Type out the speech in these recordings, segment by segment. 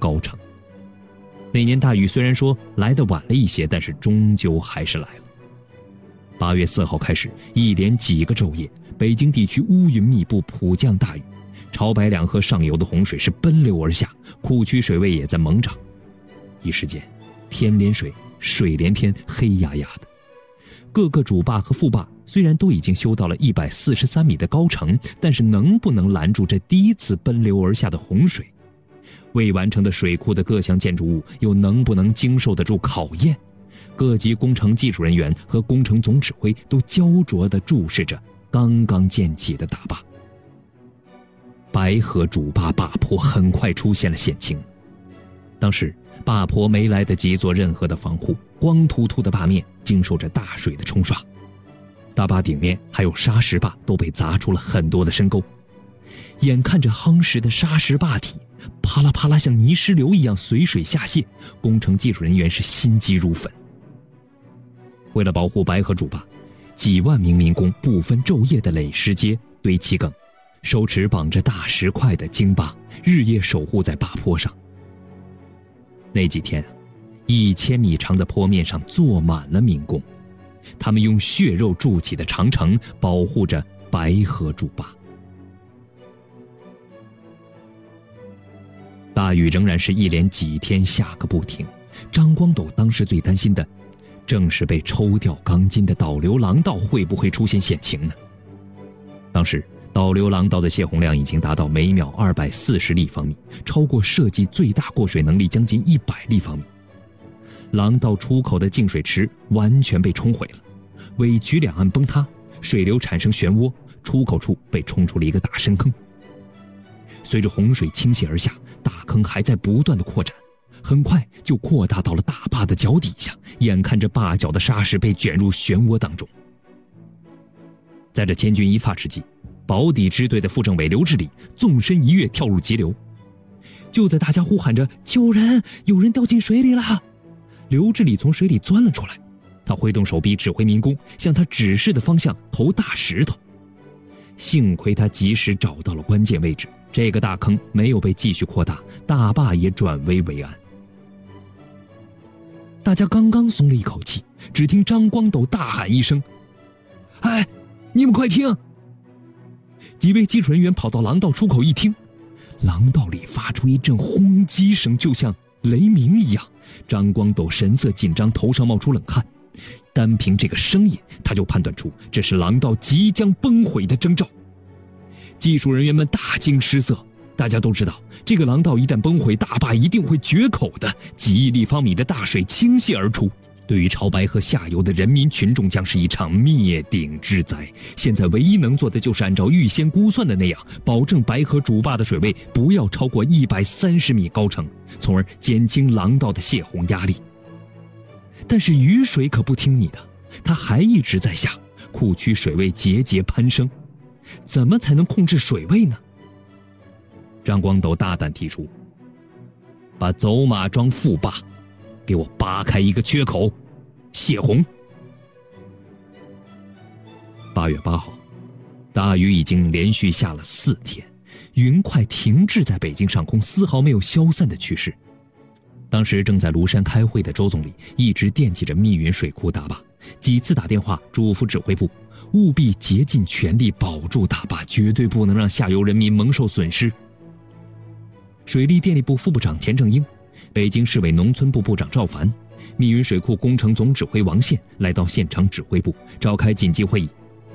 高城。那年大雨虽然说来得晚了一些，但是终究还是来了。8月4号开始，一连几个昼夜，北京地区乌云密布，普降大雨，潮白两河上游的洪水是奔流而下，库区水位也在猛涨。一时间，天连水，水连天，黑压压的。各个主坝和副坝虽然都已经修到了143米的高程，但是能不能拦住这第一次奔流而下的洪水？未完成的水库的各项建筑物又能不能经受得住考验？各级工程技术人员和工程总指挥都焦灼地注视着刚刚建起的大坝。白河主坝坝坡很快出现了险情。当时坝坡没来得及做任何的防护，光秃秃的坝面经受着大水的冲刷，大坝顶面还有沙石坝都被砸出了很多的深沟。眼看着夯实的沙石坝体啪啦啪啦像泥石流一样随水下泄，工程技术人员是心急如焚。为了保护白河主坝，几万名民工不分昼夜地垒石阶、堆砌埂，手持绑着大石块的京巴，日夜守护在坝坡上。那几天，1000米长的坡面上坐满了民工，他们用血肉筑起的长城保护着白河主坝。大雨仍然是一连几天下个不停。张光斗当时最担心的，正是被抽掉钢筋的导流廊道会不会出现险情呢？当时导流廊道的泄洪量已经达到每秒240立方米，超过设计最大过水能力将近100立方米。廊道出口的净水池完全被冲毁了，尾渠两岸崩塌，水流产生漩涡，出口处被冲出了一个大深坑。随着洪水倾泻而下，大坑还在不断的扩展，很快就扩大到了大坝的脚底下，眼看着坝脚的沙石被卷入漩涡当中。在这千钧一发之际，保底支队的副政委刘志礼纵身一跃跳入急流。就在大家呼喊着救人，有人掉进水里了，刘志礼从水里钻了出来，他挥动手臂指挥民工向他指示的方向投大石头。幸亏他及时找到了关键位置，这个大坑没有被继续扩大，大坝也转危为安。大家刚刚松了一口气，只听张光斗大喊一声：“哎，你们快听！”几位技术人员跑到廊道出口一听，廊道里发出一阵轰击声，就像雷鸣一样。张光斗神色紧张，头上冒出冷汗。单凭这个声音，他就判断出这是廊道即将崩毁的征兆。技术人员们大惊失色，大家都知道，这个廊道一旦崩毁，大坝一定会决口的，几亿立方米的大水倾泻而出，对于潮白河下游的人民群众将是一场灭顶之灾。现在唯一能做的就是按照预先估算的那样，保证白河主坝的水位不要超过130米高程，从而减轻廊道的泄洪压力。但是雨水可不听你的，它还一直在下，库区水位节节攀升，怎么才能控制水位呢？张光斗大胆提出，把走马庄副坝给我扒开一个缺口，泄洪。8月8号，大雨已经连续下了4天，云快停滞在北京上空，丝毫没有消散的趋势。当时正在庐山开会的周总理一直惦记着密云水库大坝，几次打电话嘱咐指挥部，务必竭尽全力保住大坝，绝对不能让下游人民蒙受损失。水利电力部副部长钱正英，北京市委农村部部长赵凡，密云水库工程总指挥王宪来到现场指挥部召开紧急会议。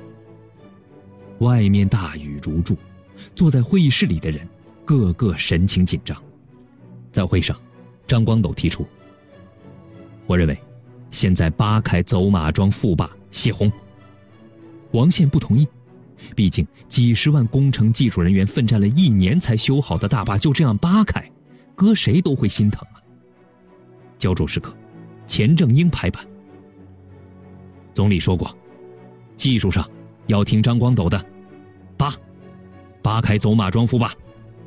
外面大雨如注，坐在会议室里的人个个神情紧张。在会上，张光斗提出，我认为现在扒开走马庄副坝泄洪。王宪不同意，毕竟几十万工程技术人员奋战了1年才修好的大坝就这样扒开，搁谁都会心疼啊。交注时刻，钱正英拍板，总理说过，技术上要听张光斗的，扒开走马庄副坝。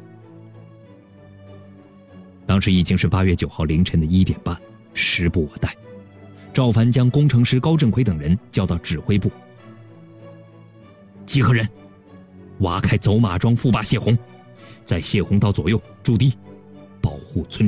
当时已经是8月9号凌晨的1点半，时不我待。赵凡将工程师高振奎等人叫到指挥部，集合人，挖开走马庄副坝泄洪，在泄洪道左右筑堤，保护村